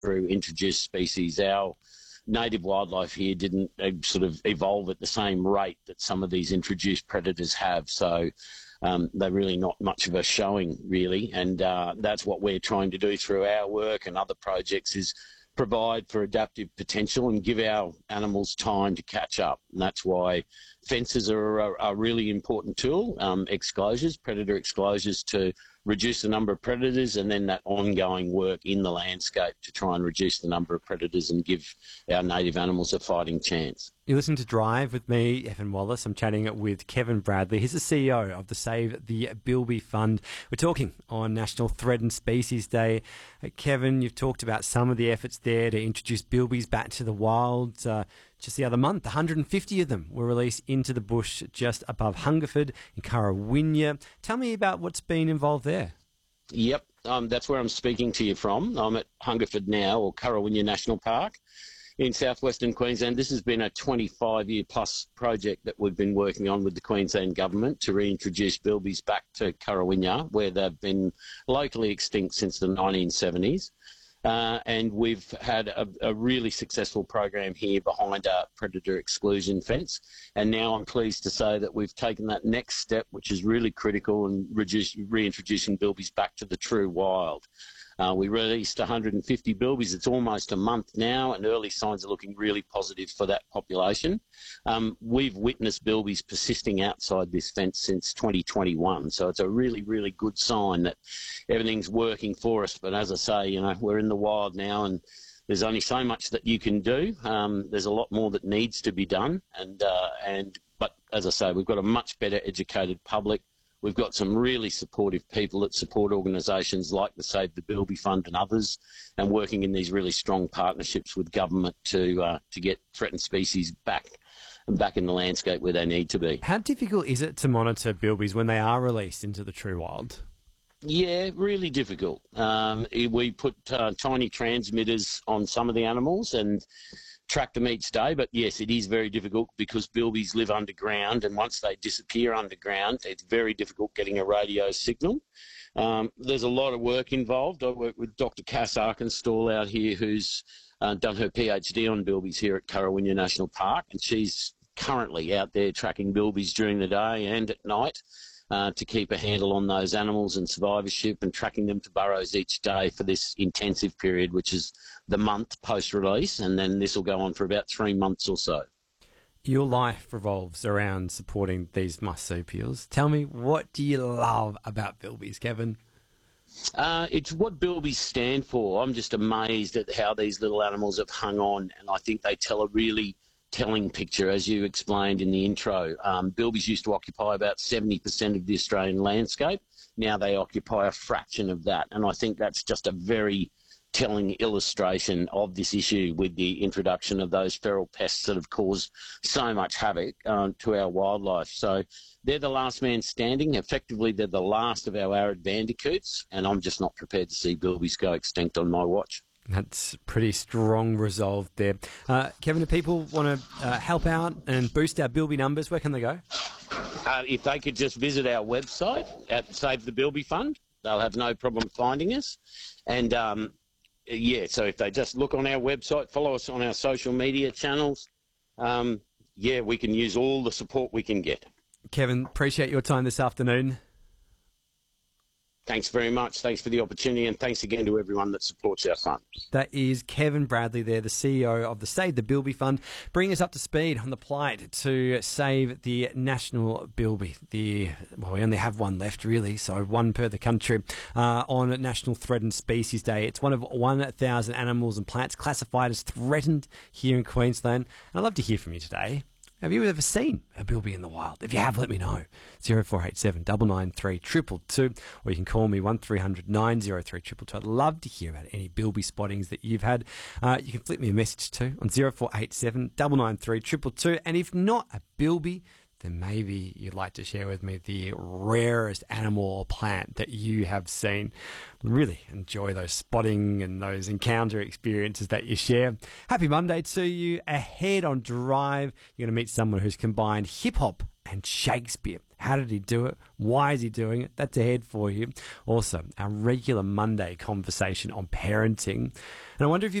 through introduced species. Our native wildlife here didn't sort of evolve at the same rate that some of these introduced predators have. So they're really not much of a showing, really. And that's what we're trying to do through our work and other projects, is provide for adaptive potential and give our animals time to catch up. And that's why fences are a really important tool, exclosures, predator exclosures, to reduce the number of predators, and then that ongoing work in the landscape to try and reduce the number of predators and give our native animals a fighting chance. You listen to Drive with me, Evan Wallace. I'm chatting with Kevin Bradley. He's the CEO of the Save the Bilby Fund. We're talking on National Threatened Species Day. Kevin, you've talked about some of the efforts there to introduce bilbies back to the wild. Just the other month, 150 of them were released into the bush just above Hungerford in Currawinya. Tell me about what's been involved there. Yep, that's where I'm speaking to you from. I'm at Hungerford now, or Currawinya National Park in southwestern Queensland. This has been a 25-year plus project that we've been working on with the Queensland Government to reintroduce bilbies back to Currawinya, where they've been locally extinct since the 1970s. And we've had a really successful program here behind a predator exclusion fence. And now I'm pleased to say that we've taken that next step, which is really critical, and reintroducing bilbies back to the true wild. We released 150 bilbies. It's almost a month now, and early signs are looking really positive for that population. We've witnessed bilbies persisting outside this fence since 2021, so it's a really, really good sign that everything's working for us. But as I say, we're in the wild now, and there's only so much that you can do. There's a lot more that needs to be done, but as I say, we've got a much better educated public. We've got some really supportive people that support organisations like the Save the Bilby Fund and others, and working in these really strong partnerships with government to get threatened species back in the landscape where they need to be. How difficult is it to monitor bilbies when they are released into the true wild? Yeah, really difficult. We put tiny transmitters on some of the animals and track them each day, but yes, it is very difficult because bilbies live underground, and once they disappear underground, it's very difficult getting a radio signal. There's a lot of work involved. I work with Dr. Cass Arkenstall out here, who's done her PhD on bilbies here at Currawinya National Park, and she's currently out there tracking bilbies during the day and at night to keep a handle on those animals and survivorship, and tracking them to burrows each day for this intensive period, which is the month post-release, and then this will go on for about 3 months or so. Your life revolves around supporting these marsupials. Tell me, what do you love about bilbies, Kevin? It's what bilbies stand for. I'm just amazed at how these little animals have hung on, and I think they tell a really telling picture, as you explained in the intro. Bilbies used to occupy about 70% of the Australian landscape. Now they occupy a fraction of that, and I think that's just a very telling illustration of this issue with the introduction of those feral pests that have caused so much havoc to our wildlife. So they're the last man standing. Effectively, they're the last of our arid bandicoots, and I'm just not prepared to see bilbies go extinct on my watch. That's pretty strong resolve there. Kevin, if people want to help out and boost our bilby numbers, where can they go? If they could just visit our website at Save the Bilby Fund, they'll have no problem finding us. And, so if they just look on our website, follow us on our social media channels, we can use all the support we can get. Kevin, appreciate your time this afternoon. Thanks very much. Thanks for the opportunity, and thanks again to everyone that supports our fund. That is Kevin Bradley there, the CEO of the Save the Bilby Fund, bringing us up to speed on the plight to save the national bilby. We only have one left, really, so one per the country on National Threatened Species Day. It's one of 1,000 animals and plants classified as threatened here in Queensland. And I'd love to hear from you today. Have you ever seen a bilby in the wild? If you have, let me know. 0487 993 222, or you can call me 1300 903 222. I'd love to hear about any bilby spottings that you've had. You can flip me a message too on 0487 993 222. And if not a bilby, then maybe you'd like to share with me the rarest animal or plant that you have seen. Really enjoy those spotting and those encounter experiences that you share. Happy Monday to you. Ahead on Drive, you're going to meet someone who's combined hip-hop and Shakespeare. How did he do it? Why is he doing it? That's ahead for you. Also, our regular Monday conversation on parenting. And I wonder if you